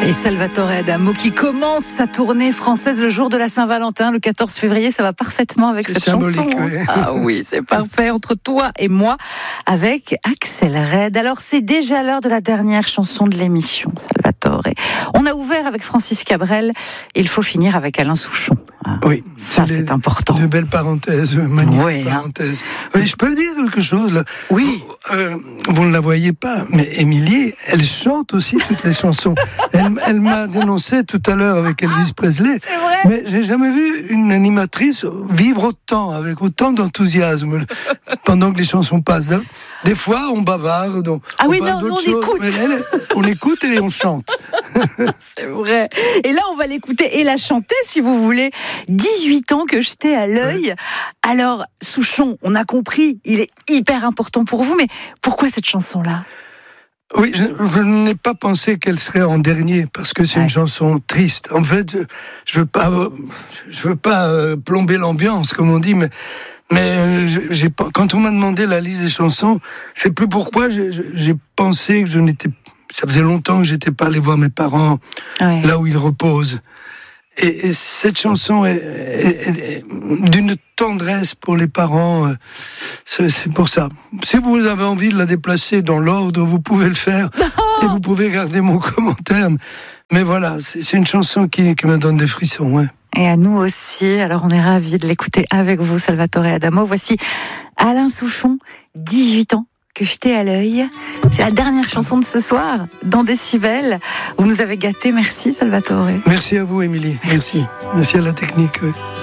Et Salvatore Adamo qui commence sa tournée française le jour de la Saint-Valentin, le 14 février, ça va parfaitement avec cette chanson. Oui. Ah oui, c'est parfait, entre toi et moi, avec Axel Red. Alors c'est déjà l'heure de la dernière chanson de l'émission, Salvatore. On a ouvert avec Francis Cabrel, il faut finir avec Alain Souchon. Ah, oui, ça c'est important. Une belle parenthèse, magnifique oui, parenthèse. Oui, je peux dire quelque chose là. Oui. Vous ne la voyez pas, mais Émilie, elle chante aussi toutes les chansons. Elle m'a dénoncé tout à l'heure avec Elvis Presley. C'est vrai. Mais j'ai jamais vu une animatrice vivre autant, avec autant d'enthousiasme pendant que les chansons passent. Des fois, on bavarde. Ah oui, parle non, d'autres on choses, écoute. mais on écoute et on chante. C'est vrai. Et là, on va l'écouter et la chanter, si vous voulez. 18 ans que jeté à l'œil. Alors, Souchon, on a compris, il est hyper important pour vous, mais pourquoi cette chanson-là ? Oui, je n'ai pas pensé qu'elle serait en dernier parce que c'est une chanson triste. En fait, je veux pas plomber l'ambiance, comme on dit, mais quand on m'a demandé la liste des chansons, je sais plus pourquoi, j'ai pensé que ça faisait longtemps que j'étais pas allé voir mes parents là où ils reposent. Et cette chanson est d'une tendresse pour les parents. C'est pour ça. Si vous avez envie de la déplacer dans l'ordre, vous pouvez le faire. Et vous pouvez garder mon commentaire. Mais voilà, c'est une chanson qui me donne des frissons. Ouais. Et à nous aussi. Alors on est ravis de l'écouter avec vous, Salvatore Adamo. Voici Alain Souchon, 18 ans. Que jeté à l'œil. C'est la dernière chanson de ce soir, dans Décibel. Vous nous avez gâtés. Merci, Salvatore. Merci à vous, Émilie. Merci à la technique. Oui.